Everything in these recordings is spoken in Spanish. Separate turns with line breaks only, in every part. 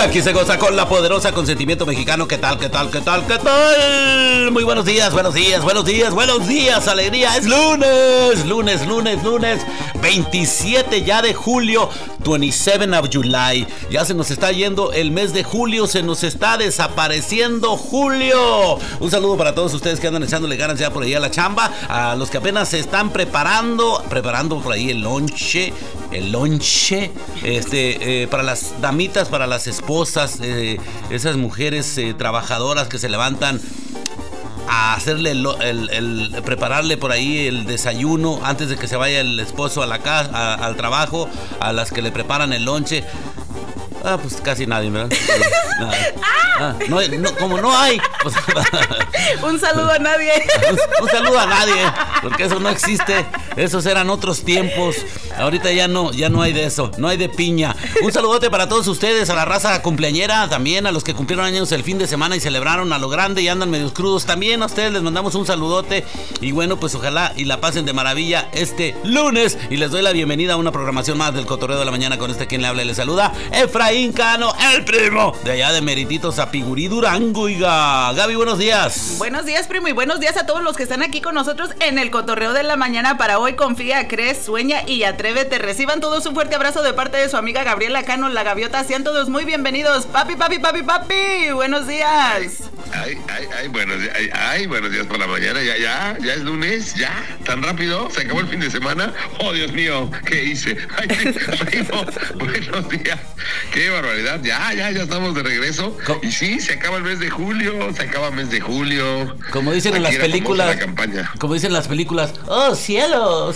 aquí se goza con la poderosa consentimiento mexicano. ¿Qué tal? Muy buenos días, alegría. Es lunes 27 ya de julio, 27 of July. Ya se nos está yendo el mes de julio, se nos está desapareciendo julio. Un saludo para todos ustedes que andan echándole ganas ya por ahí a la chamba, a los que apenas se están preparando por ahí el lonche, para las damitas, para las esposas, esas mujeres trabajadoras que se levantan a hacerle prepararle por ahí el desayuno antes de que se vaya el esposo a la casa, al trabajo, a las que le preparan el lonche. Pues casi nadie, ¿verdad? Como no hay. Pues,
un saludo a nadie.
Un saludo a nadie, porque eso no existe. Esos eran otros tiempos. Ahorita ya no hay de eso, no hay de piña. Un saludote para todos ustedes, a la raza cumpleañera, también a los que cumplieron años el fin de semana y celebraron a lo grande y andan medios crudos. También a ustedes les mandamos un saludote. Y bueno, pues ojalá y la pasen de maravilla este lunes. Y les doy la bienvenida a una programación más del Cotorreo de la Mañana con quien le habla y le saluda, Efraín Cano, el primo de allá de Merititos a Pigurí, Durango. Gaby, buenos días.
Buenos días, primo, y buenos días a todos los que están aquí con nosotros en el Cotorreo de la Mañana para hoy. Confía, crees, sueña y atrévete. Reciban todos un fuerte abrazo de parte de su amiga Gabriela Cano, la gaviota. Sean todos muy bienvenidos. Papi, buenos días.
Buenos días por la mañana. Ya es lunes, ya, tan rápido, se acabó el fin de semana. Oh, Dios mío, ¿qué hice? Primo, buenos días. Qué barbaridad, ya estamos de regreso. Y sí, se acaba el mes de julio,
Como dicen en las películas, ¡oh, cielos!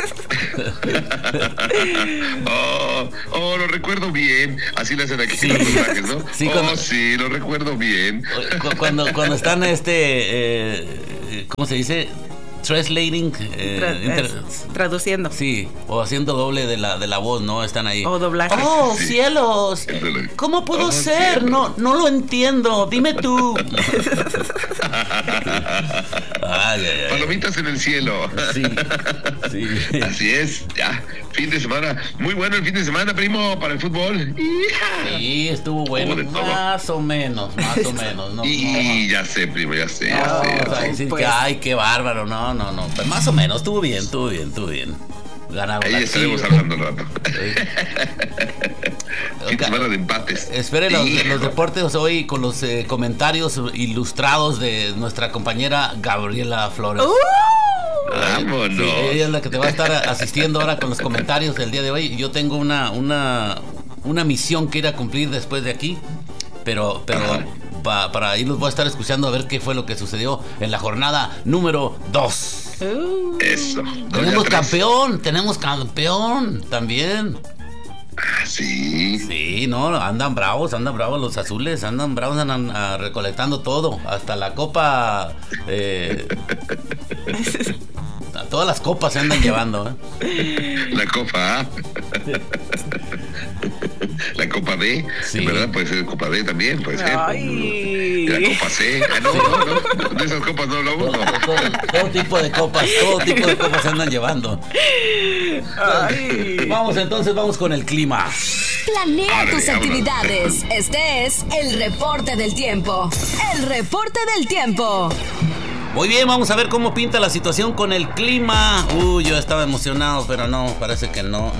Lo recuerdo bien. Así le hacen aquí los personajes, ¿no? Sí, sí, lo recuerdo bien.
Cuando están ¿cómo se dice? Translating,
traduciendo.
Sí, o haciendo doble de la voz, ¿no? Están ahí.
O doblaje.
¡Oh, sí. Cielos! ¿Cómo pudo ser? Cielos. No lo entiendo. Dime tú.
Palomitas en el cielo.
Sí.
Así es, ya. Fin de semana. Muy bueno el fin de semana, primo, para el fútbol.
Sí, estuvo bueno. Más o menos. ¿No?
Ya sé, primo, ya sé.
Vamos a decir que, ay, qué bárbaro. No. Pues más o menos, estuvo bien. Ganaron.
Ahí estaremos hablando un rato. Fin de semana de empates.
Esperen los deportes hoy con los comentarios ilustrados de nuestra compañera Gabriela Flores.
Vámonos.
Sí, ella es la que te va a estar asistiendo ahora con los comentarios del día de hoy. Yo tengo una misión que ir a cumplir después de aquí, pero para ahí los voy a estar escuchando a ver qué fue lo que sucedió en la jornada número 2.
Eso.
Tenemos campeón también.
Sí.
Sí, no, andan bravos los azules, andan recolectando todo, hasta la copa. Todas las copas se andan llevando,
La copa A. La copa D, sí. ¿Verdad? Puede ser Copa D también, puede ser.
Ay.
La copa C. No. De esas copas no hablamos.
Todo tipo de copas se andan llevando.
Ay.
Vamos con el clima.
Planea tus actividades. Este es el reporte del tiempo.
Muy bien, vamos a ver cómo pinta la situación con el clima. Yo estaba emocionado, pero no, parece que no.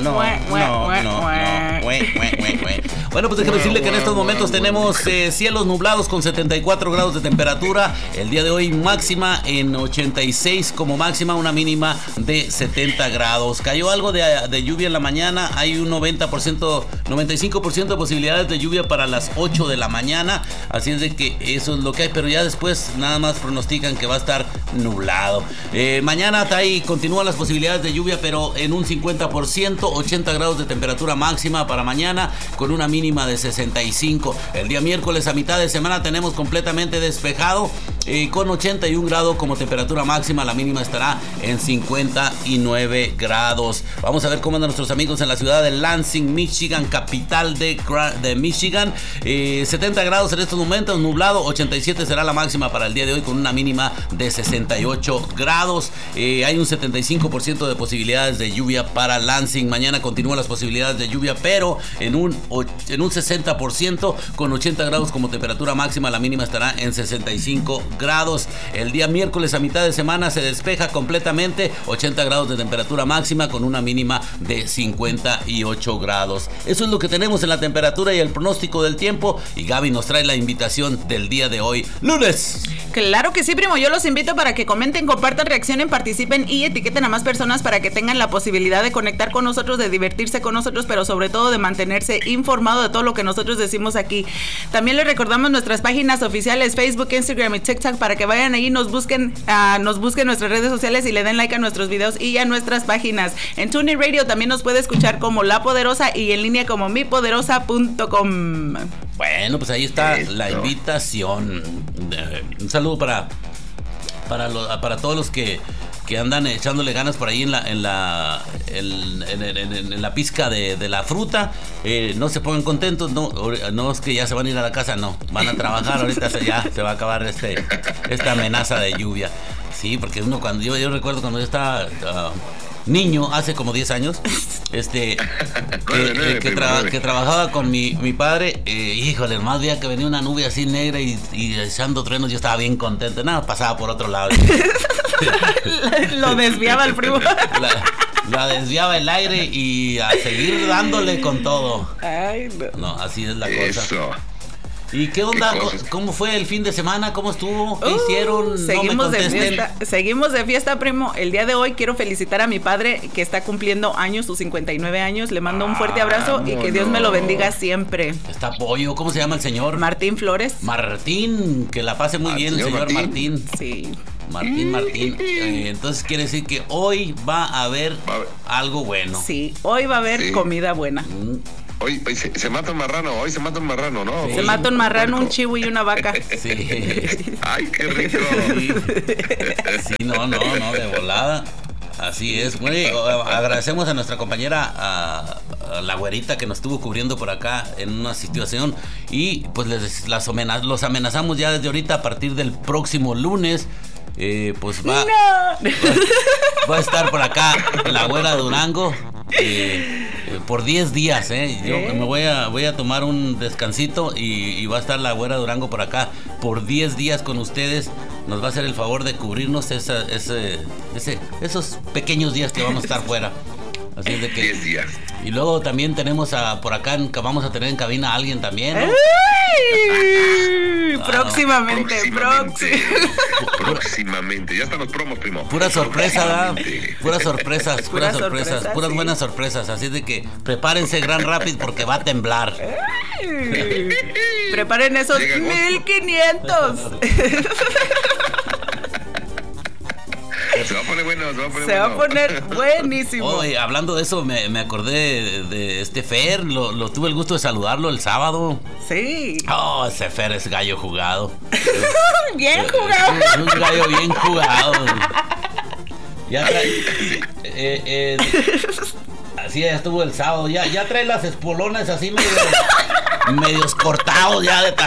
Bueno, pues déjame decirle que en estos momentos tenemos cielos nublados con 74 grados de temperatura. El día de hoy máxima en 86 como máxima, una mínima de 70 grados. Cayó algo de lluvia en la mañana, hay un 95% de posibilidades de lluvia para las 8 de la mañana. Así es de que eso es lo que hay, pero ya después nada más pronostican que va a estar nublado. Mañana ahí continúan las posibilidades de lluvia, pero en un 50%, 80 grados de temperatura máxima para mañana, con una mínima de 65. El día miércoles a mitad de semana tenemos completamente despejado, con 81 grados como temperatura máxima. La mínima estará en 59 grados. Vamos a ver cómo andan nuestros amigos en la ciudad de Lansing, Michigan, capital de Michigan. 70 grados en estos momentos, nublado. 87 será la máxima para el día de hoy con una mínima de 68 grados. Hay un 75% de posibilidades de lluvia para Lansing. Mañana continúan las posibilidades de lluvia, pero en un 60% con 80 grados como temperatura máxima. La mínima estará en 65 grados. El día miércoles a mitad de semana se despeja completamente. 80 grados de temperatura máxima con una mínima de 58 grados. Eso es lo que tenemos en la temperatura y el pronóstico del tiempo. Y Gaby nos trae la invitación del día de hoy, lunes.
Claro que sí, primo. Yo los invito para que comenten, compartan, reaccionen, participen y etiqueten a más personas para que tengan la posibilidad de conectar con nosotros, de divertirse con nosotros, pero sobre todo de mantenerse informado de todo lo que nosotros decimos aquí. También les recordamos nuestras páginas oficiales, Facebook, Instagram y TikTok, para que vayan ahí, nos busquen nuestras redes sociales y le den like a nuestros videos y a nuestras páginas. En TuneIn Radio también nos puede escuchar como La Poderosa y en línea como mipoderosa.com.
Bueno, pues ahí está la invitación. Un saludo para todos los que andan echándole ganas por ahí en la pizca de la fruta. No se pongan contentos, no es que ya se van a ir a la casa, no, van a trabajar. Ahorita ya se va a acabar esta amenaza de lluvia. Sí, porque yo recuerdo cuando yo estaba niño, hace como 10 años, que trabajaba con mi padre. Híjole, más día que venía una nube así negra y echando truenos, yo estaba bien contento. Nada, pasaba por otro lado.
Lo desviaba el primo.
La desviaba el aire y a seguir dándole con todo.
Ay,
no, así es la cosa.
Eso.
¿Y qué onda? ¿Cómo fue el fin de semana? ¿Cómo estuvo? ¿Qué hicieron?
Seguimos de fiesta, primo. El día de hoy quiero felicitar a mi padre que está cumpliendo años, sus 59 años. Le mando un fuerte abrazo y que Dios me lo bendiga siempre.
Está pollo. ¿Cómo se llama el señor?
Martín Flores.
Martín, que la pase muy bien el señor Martín.
Sí.
Martín. Entonces quiere decir que hoy va a haber algo bueno.
Sí, hoy va a haber comida buena.
Hoy se mata un marrano, ¿no?
Sí. Se mata un marrano, un chivo y una vaca.
Sí.
Ay, qué rico.
Sí, no, de volada. Así es. Bueno, agradecemos a nuestra compañera, a la güerita que nos estuvo cubriendo por acá en una situación. Y pues los amenazamos ya desde ahorita a partir del próximo lunes. Pues va a estar por acá la güera Durango por 10 días. Yo me voy a tomar un descansito y va a estar la güera Durango por acá por 10 días con ustedes. Nos va a hacer el favor de cubrirnos esos pequeños días que vamos a estar fuera. Así es de que
10 días.
Y luego también tenemos por acá vamos a tener en cabina a alguien también, ¿no?
Próximamente.
Ya están los promos, primo.
Pura sorpresa, ¿verdad? Puras sorpresas, puras
sí.
buenas sorpresas. Así de que prepárense Gran Rapid porque va a temblar.
Preparen esos 1500.
Se va a poner bueno,
va a poner buenísimo.
Oye, hablando de eso, me acordé de Fer. Lo tuve el gusto de saludarlo el sábado.
Sí.
Oh, ese Fer es gallo jugado.
Bien jugado.
Es un gallo bien jugado. Ya así ya estuvo el sábado. Ya trae las espolonas así medios cortados ya de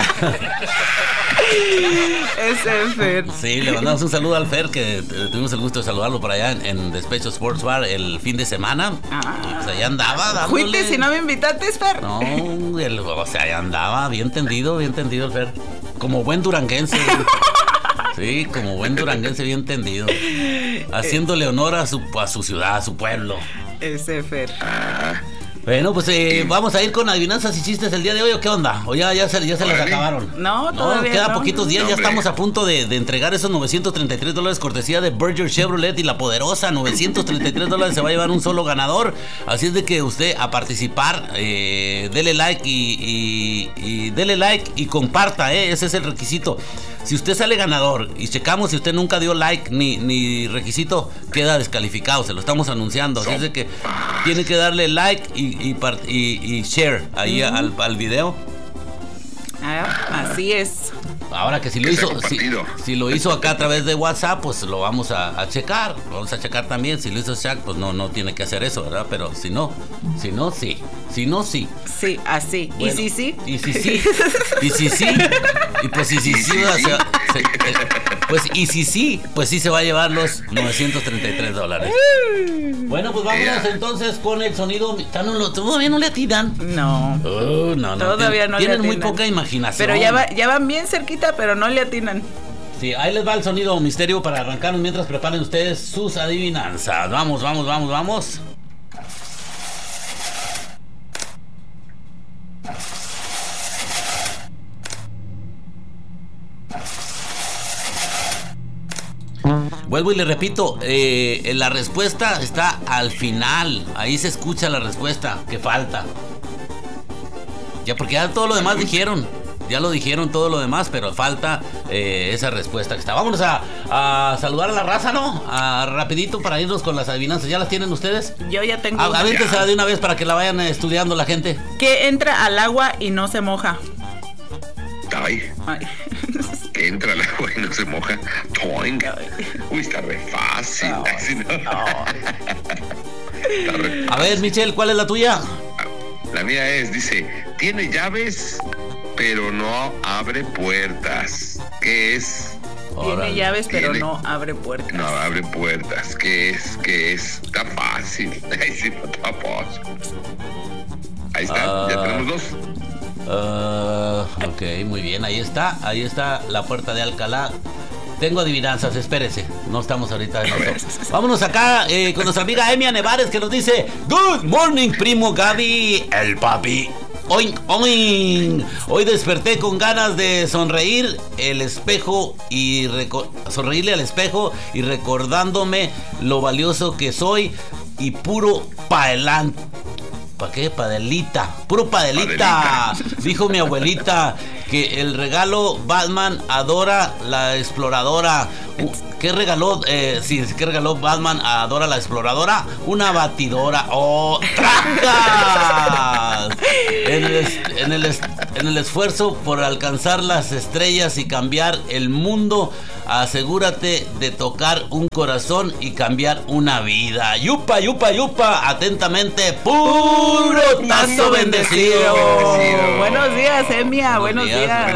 Ese es Fer.
Sí, le mandamos un saludo al Fer, que tuvimos el gusto de saludarlo por allá en Despecho Sports Bar el fin de semana. Y pues allá andaba dándole.
Fuiste si no me invitaste, Fer.
No, allá andaba bien tendido el Fer. Como buen duranguense. Sí, como buen duranguense bien tendido. Haciéndole honor a su ciudad, a su pueblo.
Ese Fer.
Bueno, pues vamos a ir con adivinanzas y chistes el día de hoy, ¿o qué onda? ¿O ya se les acabaron?
No, todavía
quedan
no.
poquitos días, ya estamos a punto de entregar esos $933 cortesía de Berger Chevrolet y La Poderosa. $933 se va a llevar un solo ganador. Así es de que usted a participar, dele like y dele like y comparta, ese es el requisito. Si usted sale ganador y checamos si usted nunca dio like ni requisito, queda descalificado, se lo estamos anunciando. Así es de que tiene que darle like y share ahí al video.
Así es.
Ahora que si lo hizo, si lo hizo acá a través de WhatsApp, pues lo vamos a checar. Lo vamos a checar también. Si lo hizo Shaq, pues no tiene que hacer eso, ¿verdad? Pero si no, sí. Si no, sí.
Sí, así.
Bueno,
¿y si sí?
Y si sí. Y si sí. Y pues y si sí. Pues y si sí, pues sí se va a llevar los $933. Bueno, pues vámonos entonces con el sonido. ¿Todavía no le atinan?
No.
No.
Todavía no le atinan.
Tienen muy poca imaginación.
Pero ya van bien cerquita, pero no le atinan.
Sí, ahí les va el sonido misterio para arrancarnos mientras preparen ustedes sus adivinanzas. Vamos. Vuelvo y le repito, la respuesta está al final. Ahí se escucha la respuesta que falta. Ya, porque ya todo lo demás dijeron. Ya lo dijeron todo lo demás, pero falta esa respuesta que está. Vámonos a saludar a la raza, ¿no? Rapidito para irnos con las adivinanzas. ¿Ya las tienen ustedes?
Yo ya tengo.
Aviéntesela de una vez para que la vayan estudiando la gente.
Que entra al agua y no se moja.
Ay. Que entra al agua y no se moja. Toing. Uy, está re fácil.
A ver, Michelle, ¿cuál es la tuya?
La mía dice, tiene llaves, pero no abre puertas. ¿Qué es?
Tiene llaves, pero no abre puertas.
No abre puertas. ¿Qué es? Está fácil. Ahí sí, no está fácil. Ahí está, ya tenemos dos.
Ok, muy bien, ahí está la puerta de Alcalá. Tengo adivinanzas, espérese, no estamos ahorita de nosotros. Vámonos acá con nuestra amiga Emia Nevares, que nos dice: Good morning, primo Gaby, el papi. Oink, oink. Hoy desperté con ganas de sonreírle al espejo y recordándome lo valioso que soy y puro pa'elante. ¿Para qué? Padelita. Puro padelita. Dijo mi abuelita que el regalo Batman adora la exploradora. ¿Qué regaló? ¿Qué regaló Batman adora la exploradora? Una batidora. ¡Oh! ¡Tracas! En el esfuerzo por alcanzar las estrellas y cambiar el mundo, asegúrate de tocar un corazón y cambiar una vida. Yupa, yupa, yupa. Atentamente, puro tazo bendecido.
Buenos días, Emia. Buenos días.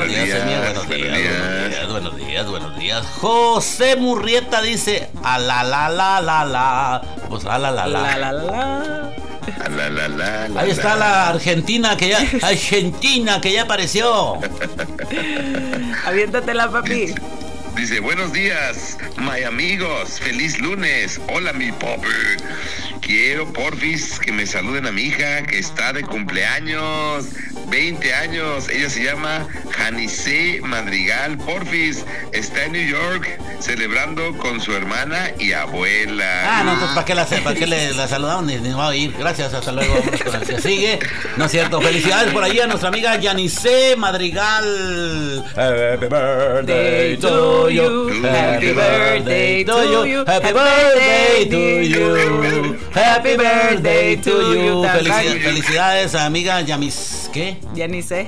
Buenos días. José Murrieta dice: a la la la la la. Pues a la la la.
La la la.
Ahí está la Argentina que ya apareció.
Aviéntatela, papi.
Dice, buenos días, my amigos, feliz lunes. Hola, mi papi. Quiero, porfis, que me saluden a mi hija que está de cumpleaños, 20 años. Ella se llama Janice Madrigal, porfis. Está en New York celebrando con su hermana y abuela.
No, pues ¿para qué la saludaron? Ni va a oír. Gracias, hasta luego. Vámonos con el que sigue. No es cierto. Felicidades por ahí a nuestra amiga Janice Madrigal. Happy birthday to you. Happy birthday to you. Happy birthday to you. Happy birthday to you. Felicidades, amiga Yamis. ¿Qué?
Yanice,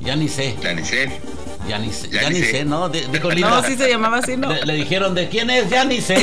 ¿no? Dijo Linda.
No, sí se llamaba así, ¿no?
Le dijeron, ¿de quién es Yanice?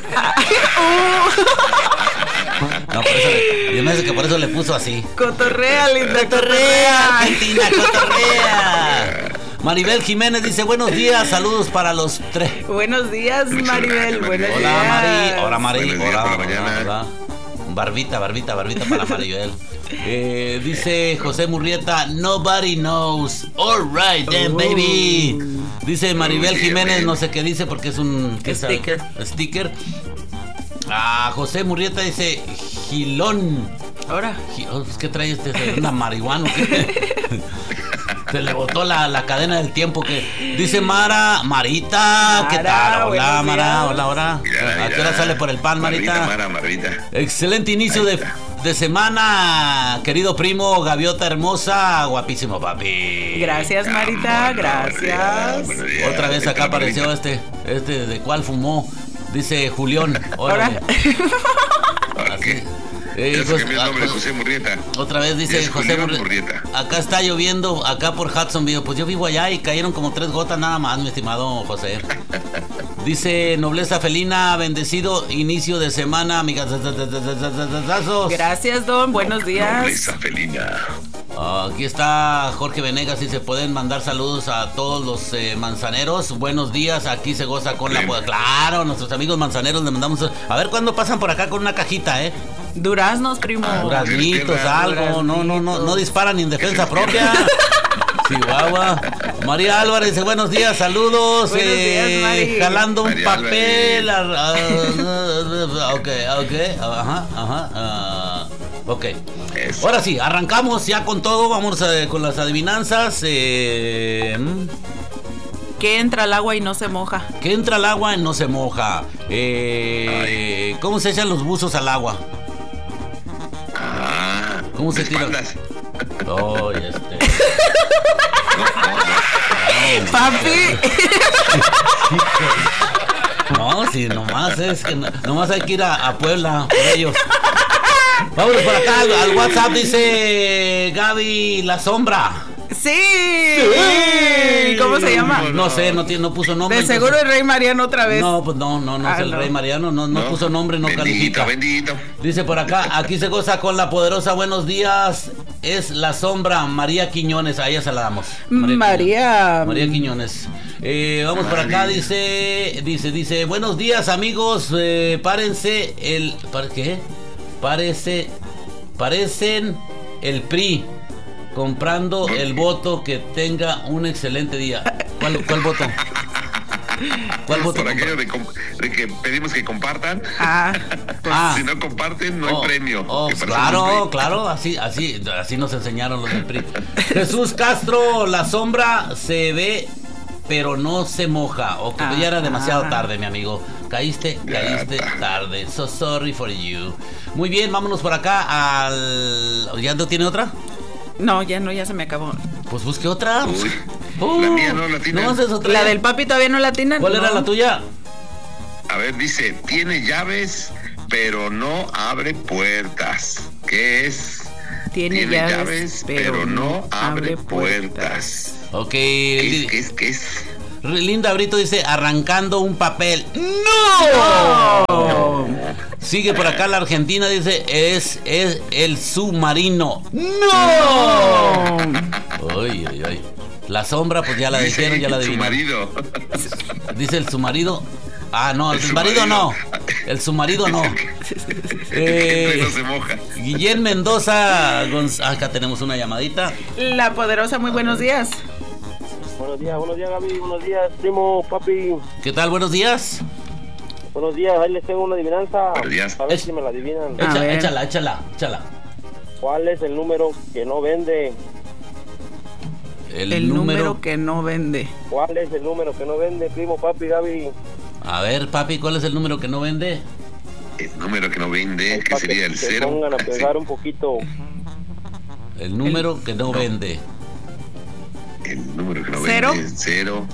No, por eso yo me dice que por eso le puso así.
Cotorrea, Linda.
Cotorrea, Argentina, cotorrea. Maribel Jiménez dice: buenos días, saludos para los tres.
Buenos días, Maribel. Buenos días.
Hola, Mari. Hola. Barbita para Maribel. Dice José Murrieta: nobody knows. All right then, baby. Dice Maribel Jiménez, no sé qué dice porque es un sticker. José Murrieta dice: Gilón.
Ahora,
¿qué trae este? ¿Una marihuana? Se le botó la cadena del tiempo que dice Marita, ¿qué tal? Hola, Mara, hola. ¿A qué hora sale por el pan, Marita?
Marita.
Excelente inicio de semana, querido primo, gaviota hermosa, guapísimo papi.
Gracias, Marita, gracias.
Buenos días.
Otra vez acá apareció este de cuál fumó, dice Julián.
Ahora.
Ya se cambió el nombre, José Murrieta.
Otra vez dice José
Murrieta.
Acá está lloviendo, acá por Hudsonville. Pues yo vivo allá y cayeron como 3 gotas nada más, mi estimado José. Dice Nobleza Felina, bendecido inicio de semana, amigas.
Gracias, don, buenos días.
Nobleza Felina.
Aquí está Jorge Venegas y se pueden mandar saludos a todos los manzaneros. Buenos días, aquí se goza con la... Claro, nuestros amigos manzaneros le mandamos... A ver cuándo pasan por acá con una cajita,
Duraznos, primo.
Duraznitos, algo. No disparan ni en defensa propia. Chihuahua. María Álvarez dice buenos días, saludos.
Buenos días, Mari.
Jalando
María
un papel. Ok.
Eso.
Ahora sí, arrancamos ya con todo. Vamos con las adivinanzas.
Que entra al agua y no se moja.
Que entra al agua y no se moja. ¿Cómo se echan los buzos al agua? ¿Cómo se tiran? Oh,
Papi.
No, sí, nomás es que nomás hay que ir a Puebla por ellos. Vámonos por acá al WhatsApp, dice Gaby La Sombra.
Sí. ¿Cómo se llama?
No sé, no puso nombre.
De seguro el Rey Mariano otra vez.
No, pues no es el Rey Mariano, no puso nombre, no califica.
Bendito.
Dice por acá, aquí se goza con la poderosa. Buenos días, es La Sombra, María Quiñones, a ella se la damos. María Quiñones. Vamos por acá, dice, buenos días amigos, párense ¿qué? Parecen el PRI comprando el voto, que tenga un excelente día. ¿Cuál voto? ¿Cuál voto?
Por aquello de que pedimos que compartan. Si no comparten, no hay premio.
Claro, así nos enseñaron los del PRI. Jesús Castro, La Sombra se ve, pero no se moja. Ya era demasiado tarde, mi amigo. Caíste tarde. So sorry for you. Muy bien, vámonos por acá ¿Ya no tiene otra?
No, ya se me acabó.
Pues busque otra.
La mía no la tiene.
La del papi todavía no la tiene.
¿Cuál era la tuya?
A ver, dice, tiene llaves, pero no abre puertas. ¿Qué es?
Tiene llaves, pero no abre puertas.
Ok.
¿Qué es?
Linda Brito dice, arrancando un papel. ¡No! Sigue por acá la Argentina, dice, es el submarino. ¡No! Ay. La Sombra, pues ya la dijeron, ya la adivinaron. Dice el submarido. No, el marido no. El submarido no.
No se moja.
Guillén Mendoza. Acá tenemos una llamadita.
La poderosa, muy buenos días.
Buenos días, Gaby, buenos días, primo, papi.
¿Qué tal? Buenos días.
Buenos días, ahí les tengo una adivinanza.
Buenos días.
A ver si me la adivinan.
Échala.
¿Cuál es el número que no vende?
El número que no vende.
¿Cuál es el número que no vende, primo, papi, Gaby?
A ver, papi, ¿cuál es el número que no vende?
El número que no vende, que sería el 0.
Pongan a pegar un poquito.
El número que no vende.
El número que no
¿Cero?
vende es 0.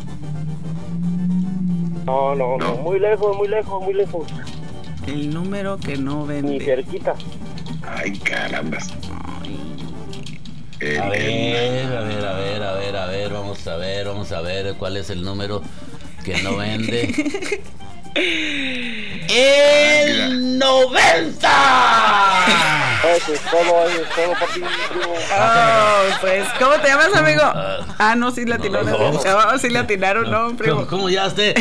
No, muy lejos.
El número que no vende.
Ni cerquita.
Ay, carambas.
A ver, vamos a ver cuál es el número que no vende. ¡El 90!
Eso es todo, papi.
Pues, ¿cómo te llamas, amigo? No, sí le atinaron. Sí le atinaron, no, primo.
¿Cómo ya esté?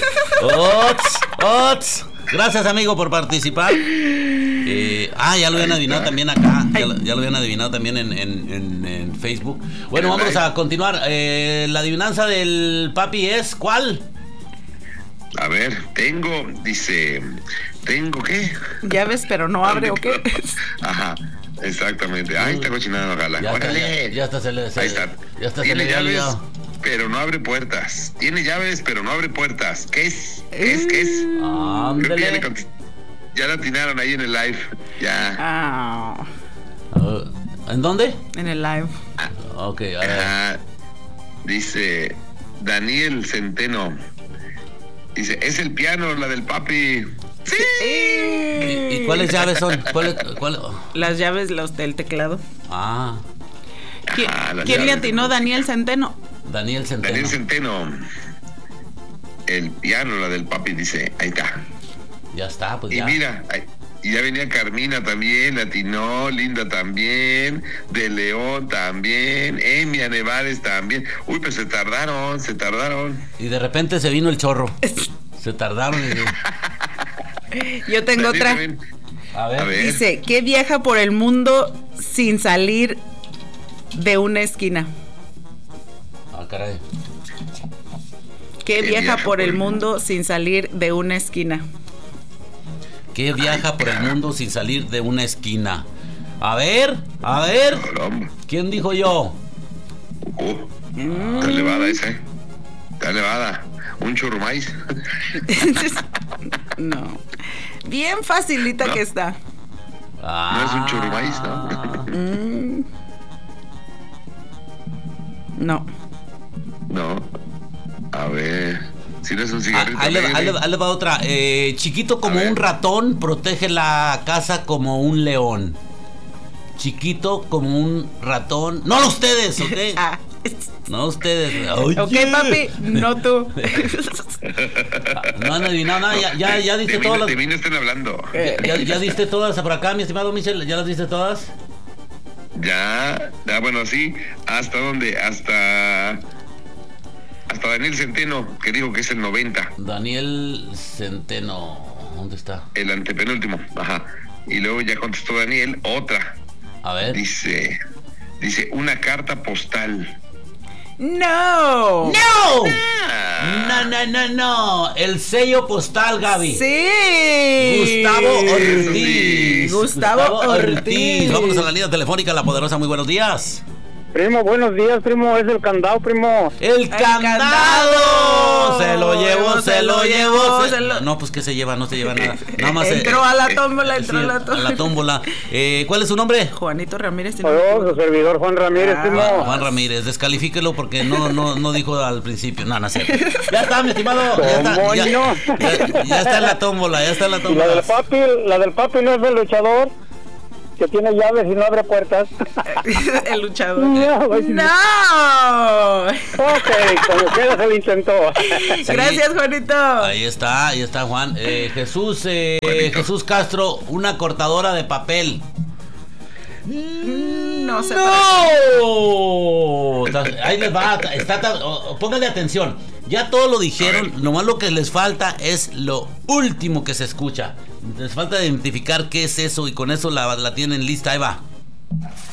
¡Ots! Gracias, amigo, por participar. Ya lo habían adivinado también acá. Ya lo habían adivinado también en Facebook. Bueno, vamos a continuar. La adivinanza del papi es ¿cuál?
A ver, ¿tengo qué?
Llaves, pero no abre, ¿o qué?
Ajá, exactamente. Ahí está cochinada, ojalá.
Ya está,
Ahí está. Tiene llaves, pero no abre puertas. Tiene llaves, pero no abre puertas. ¿Qué es? Creo que ya la atinaron ahí en el live. Ya.
¿En dónde?
En el live.
Ok, a ver.
Dice Daniel Centeno. Dice, es el piano, la del papi. ¡Sí!
¿Y cuáles llaves son?
Las llaves del teclado.
Ah.
¿Quién le atinó? Daniel Centeno.
Daniel Centeno.
El piano, la del papi, dice, ahí está.
Ya está, pues
y
ya.
Y mira, y ya venía Carmina también, Latinó, Linda también, De León también, Emia Nevares también. Uy, pues se tardaron.
Y de repente se vino el chorro. Se tardaron.
Yo tengo otra.
A ver.
Dice, ¿qué viaja por el mundo sin salir de una esquina?
Ah, caray.
¿Qué viaja por el mundo sin salir de una esquina?
¿Qué viaja por el mundo sin salir de una esquina? A ver. ¿Quién dijo yo?
Está elevada esa, Está elevada. ¿Un churrumais?
No. Bien facilita que está.
¿No es un churrumais, no?
No.
A ver. Si no es un cigarrito.
Ahí le va otra. Chiquito como un ratón, protege la casa como un león. Chiquito como un ratón. No ustedes, ¿ok? No ustedes. Oye.
Ok, papi, no tú.
No han adivinado nada. Ya diste todas las.
De mí no estén hablando.
Ya diste todas por acá, mi estimado Michel. ¿Ya las diste todas?
Ya, bueno, sí. ¿Hasta dónde? Hasta Daniel Centeno, que dijo que es el 90.
Daniel Centeno, ¿dónde está?
El antepenúltimo, ajá. Y luego ya contestó Daniel, otra.
A ver.
Dice, una carta postal.
¡No!
No. El sello postal, Gaby.
Sí.
Gustavo Ortiz. Vámonos a la línea telefónica, La Poderosa. Muy buenos días.
Primo, buenos días, primo. Es el candado, primo.
¡El candado! Se lo llevó. No, pues que se lleva, no se lleva nada. Nada más
entró a la tómbola,
a la tómbola. ¿Cuál es su nombre?
Juanito Ramírez.
Su servidor Juan Ramírez, primo.
Juan Ramírez, descalifíquelo porque no dijo al principio. No sé. Ya está, mi estimado. Ya está en la tómbola,
Y la del papi no es el luchador, que tiene llaves y no abre puertas.
El luchador.
No. Ok, como quiera se lo intentó.
Sí.
Gracias, Juanito.
Ahí está Juan. Jesús Castro, una cortadora de papel.
No sé.
¡No! Ahí les va. Pónganle atención. Ya todo lo dijeron. Nomás lo que les falta es lo último que se escucha. Les falta identificar qué es eso y con eso la tienen lista. Ahí va.